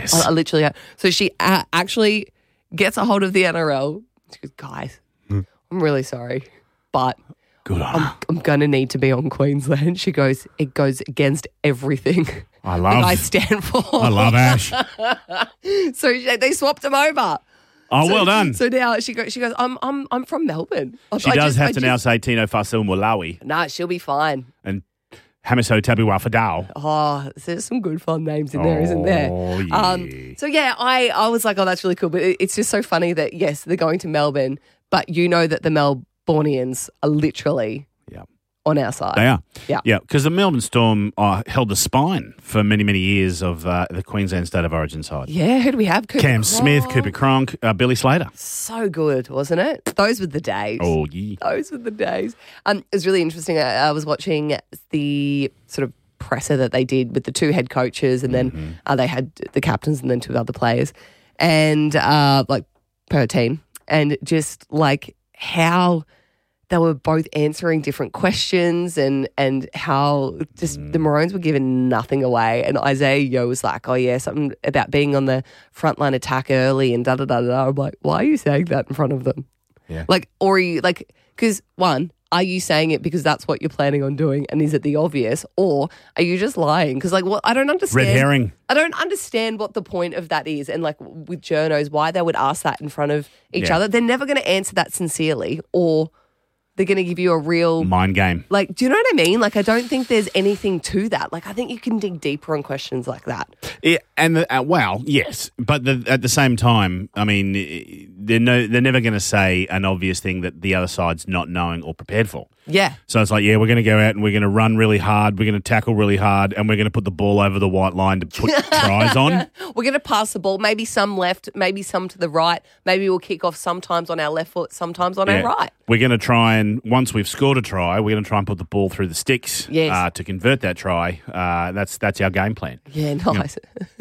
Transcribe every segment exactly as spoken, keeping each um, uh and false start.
Yes. I, I literally have. So she uh, actually gets a hold of the N R L. She goes, guys, Hmm. I'm really sorry, but Good on I'm, her. I'm going to need to be on Queensland. She goes, it goes against everything I that love I stand for. I love Ash. So she, they swapped them over. Oh, So- well done. So now she goes, she goes, I'm, I'm, I'm from Melbourne. I- She I does just- have I to now just- say Tino Fasil Malawi Nah, she'll be fine. and Hamiso Tabiwa Fadal. Oh, there's some good fun names in there, isn't there? Oh, yeah. Um, so yeah, I, I was like, oh, that's really cool. But it, it's just so funny that yes, they're going to Melbourne, but you know that the Melbournians are literally Yeah. on our side. They are. Yeah. Yeah, because the Melbourne Storm uh, held the spine for many, many years of uh, the Queensland State of Origin side. Yeah, who do we have? Cooper Cam Cronk. Smith, Cooper Cronk, uh, Billy Slater. So good, wasn't it? Those were the days. Oh, yeah. Those were the days. Um, it was really interesting. I, I was watching the sort of presser that they did with the two head coaches, and then Mm-hmm. uh, they had the captains and then two other players, and uh, like per team, and just like how they were both answering different questions, and and how just Mm. the Maroons were giving nothing away. And Isaiah Yeo was like, "Oh yeah, something about being on the frontline attack early," and da da da da. I'm like, why are you saying that in front of them? Yeah. Like, or are you like, because one, are you saying it because that's what you're planning on doing, and is it the obvious, or are you just lying? Because like, what I don't understand. Red herring. I don't understand what the point of that is, and like with journos, why they would ask that in front of each Yeah. other. They're never going to answer that sincerely, or they're going to give you a real. Mind game. Like, do you know what I mean? Like, I don't think there's anything to that. Like, I think you can dig deeper on questions like that. Yeah, and the, uh, well, yes, but the, at the same time, I mean, i- they're no, they're never going to say an obvious thing that the other side's not knowing or prepared for. Yeah. So it's like, yeah, we're going to go out and we're going to run really hard, we're going to tackle really hard, and we're going to put the ball over the white line to put tries on. We're going to pass the ball, maybe some left, maybe some to the right. Maybe we'll kick off sometimes on our left foot, sometimes on Yeah. our right. We're going to try and, once we've scored a try, we're going to try and put the ball through the sticks Yes. uh, to convert that try. Uh, that's that's our game plan. Yeah, nice.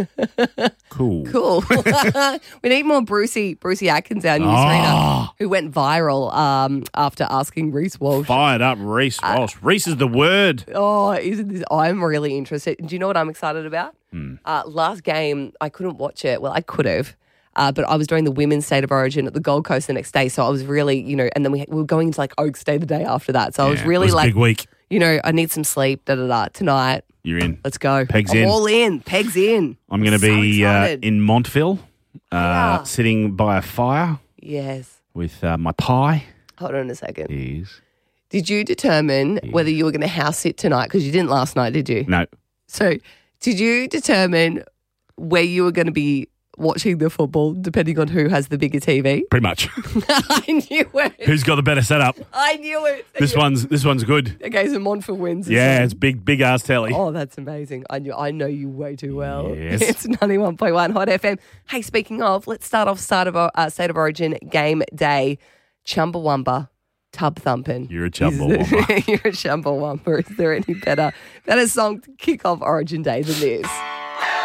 Cool. Cool. We need more Brucey, Brucey Atkins, our newsreader, Oh. who went viral um, after asking Reece Walsh. Fired up Reece Walsh. Reece is the word. Oh, isn't this? I'm really interested. Do you know what I'm excited about? Hmm. Uh, last game, I couldn't watch it. Well, I could have. Uh, but I was doing the women's State of Origin at the Gold Coast the next day. So I was really, you know, and then we, we were going into like Oaks Day the day after that. So I was Yeah, really it was a like, big week. you know, I need some sleep, da da da. Tonight, You're in. let's go. Pegs I'm in. all in. Pegs in. I'm going to So be uh, excited. in Montville, uh, Yeah. sitting by a fire Yes. with uh, my pie. Hold on a second. Is Did you determine whether you were going to house sit tonight? Because you didn't last night, did you? no. So did you determine where you were going to be watching the football, depending on who has the bigger T V? Pretty much. I knew it. Who's got the better setup? I knew it. This one's this one's good. Okay, so Montfort wins. Yeah, it's big big ass telly. Oh, that's amazing. I knew I know you way too well. Yes. It's ninety-one point one Hot F M. Hey, speaking of, let's start off start of uh, State of Origin game day. Chumbawamba, tub thumping. You're a Is Chumbawamba. there- You're a Chumbawamba. Is there any better better song to kick off Origin Day than this?